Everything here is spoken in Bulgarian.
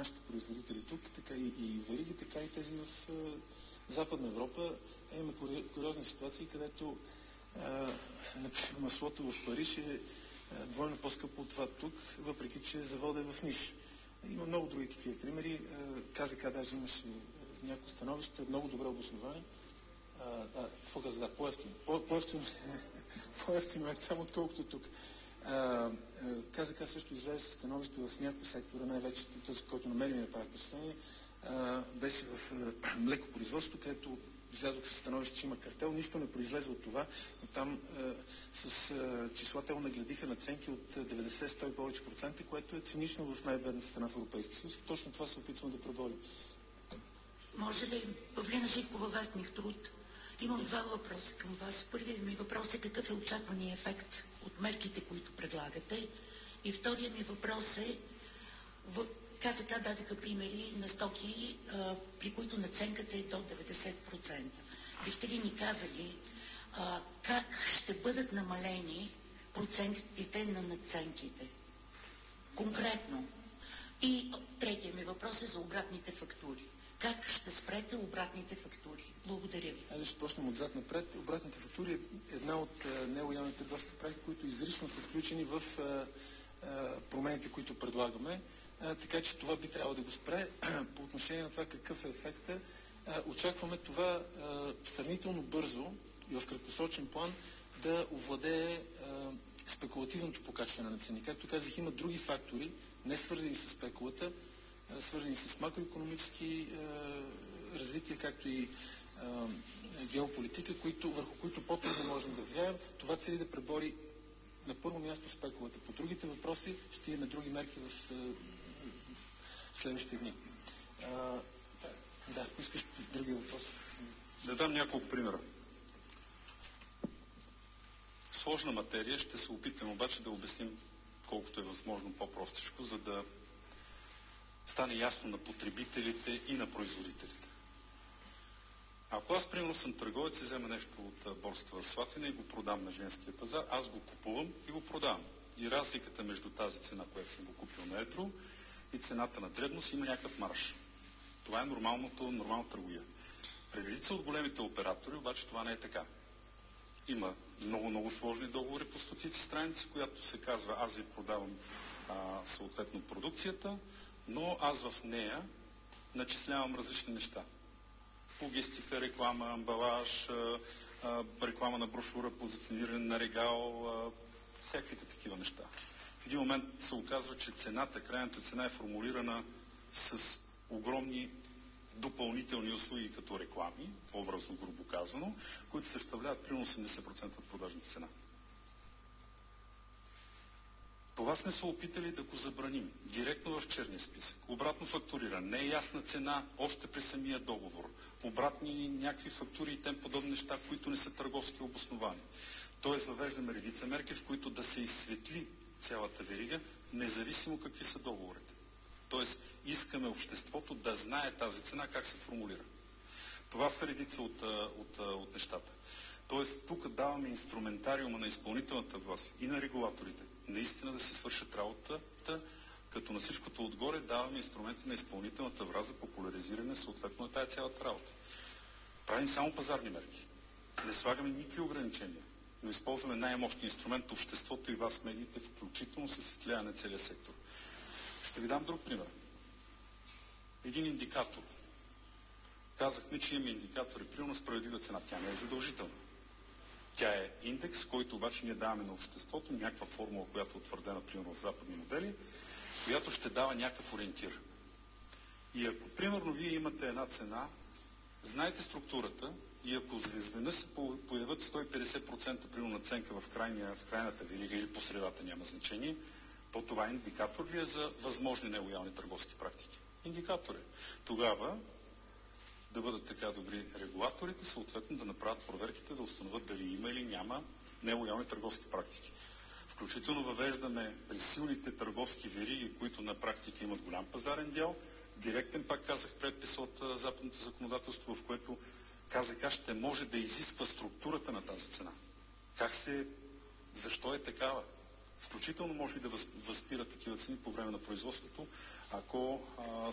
нашите производители тук, така и вериги, така и тези в Западна Европа. Имаме куриозни ситуации, където например, маслото в Париж е двойно по-скъпо от това тук, въпреки че заводът е в ниш. Има много други такива примери. КЗК даже имаше някои становища, много добре обосновани. Какво каза? Да, по-ефтино е там, отколкото тук. КЗК също излезе със становище в някои сектора, най-вече този, който на мен ми направи впечатление, беше в млекопроизводството, където излязох със становище, че има картел. Нищо не произлезе от това, но там с числа те нагледиха наценки от 90-100 и повече процента, което е цинично в най-бедната страна в Европейския съюз. Точно това се опитвам да преборим. Може ли, Павлина Живкова, Вестник Труд? Имам два въпроса към вас. Първият ми въпрос е какъв е очаквания ефект от мерките, които предлагате. И вторият ми въпрос е, КЗК дадаха примери на стоки, при които наценката е до 90%. Бихте ли ни казали как ще бъдат намалени процентите на наценките? Конкретно. И третия ми въпрос е за обратните фактури. Как ще спрете обратните фактури? Благодаря ви. Айде ще почнем отзад напред. Обратните фактури е една от нелоялните търговски практики, които изрично са включени в промените, които предлагаме. Така че това би трябвало да го спре. По отношение на това какъв е ефекта, очакваме това сравнително бързо и в краткосрочен план да овладее спекулативното покачване на цени. Както казах, има други фактори, не свързани с спекулата, свързани с макроекономически развитие, както и геополитика, върху които по-трудно можем да влияем. Това цели да пребори на първо място спекулата. По другите въпроси ще имаме други мерки в следващите дни. Да, искаш други въпроси? Да дам няколко примера. Сложна материя, ще се опитам обаче да обясним колкото е възможно по-простичко, за да стане ясно на потребителите и на производителите. Ако аз, примерно, съм търговец и взема нещо от борсата в Слатина и го продам на женския пазар, аз го купувам и го продавам. И разликата между тази цена, която съм го купил на едро, и цената на дребност има някакъв марж. Това е нормална търговия. При редица от големите оператори, обаче това не е така. Има много сложни договори по стотици страници, която се казва, аз ви продавам съответно продукцията, но аз в нея начислявам различни неща. Логистика, реклама, амбалаж, реклама на брошура, позициониране на регал, всякаквите такива неща. В един момент се оказва, че крайната цена е формулирана с огромни допълнителни услуги като реклами, образно грубо казано, които съставляват примерно 80% от продажната цена. Това сме се опитали да го забраним директно в черния списък. Обратно фактуриране, не е ясна цена още при самия договор. Обратни някакви фактури и тем подобни неща, които не са търговски обосновани. Тоест въвеждаме редица мерки, в които да се изсветли цялата верига, независимо какви са договорите. Тоест искаме обществото да знае тази цена как се формулира. Това са редица от нещата. Тоест тук даваме инструментариума на изпълнителната власт и на регулаторите наистина да си свършат работата, като на всичкото отгоре даваме инструменти на изпълнителната власт за популяризиране съответно на тая цялата работа. Правим само пазарни мерки. Не слагаме никакви ограничения, но използваме най-мощния инструмент обществото и вас, медиите, включително със светляване на целия сектор. Ще ви дам друг пример. Един индикатор. Казахме, че имаме индикатори, примерно справедлива цена. Тя не е задължителна. Тя е индекс, който обаче ние даваме на обществото, някаква формула, която е утвърдена, примерно в западни модели, която ще дава някакъв ориентир. И ако, примерно, вие имате една цена, знаете структурата и ако изведнъж се появят 150% примерно наценка в крайната верига или по средата, няма значение, то това индикатор ли е за възможни нелоялни търговски практики? Индикатор е. Тогава да бъдат така добри регулаторите, съответно да направят проверките, да установят дали има или няма нелоялни търговски практики. Включително въвеждаме при силните търговски вериги, които на практика имат голям пазарен дял, директен, пак казах, предпис от западното законодателство, в което КЗК ще може да изисква структурата на тази цена. Защо е такава? Включително може и да възпира такива цени по време на производството, ако